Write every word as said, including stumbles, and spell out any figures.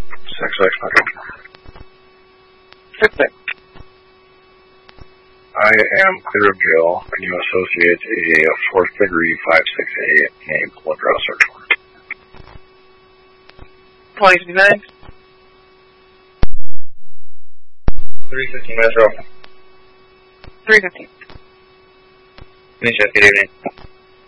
Six six Metro. Six six. I am clear of jail. Can you associate a fourth degree five six eight named blood draw search warrant? twenty fifty-nine. three fifteen Metro. three fifteen. Good evening.